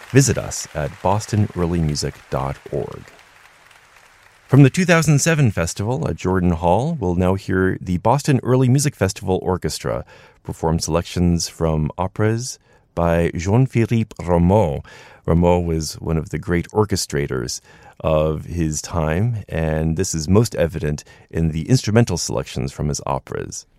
Visit us at bostonearlymusic.org. From the 2007 festival at Jordan Hall, we'll now hear the Boston Early Music Festival Orchestra perform selections from operas by Jean-Philippe Rameau. Rameau was one of the great orchestrators of his time, and this is most evident in the instrumental selections from his operas.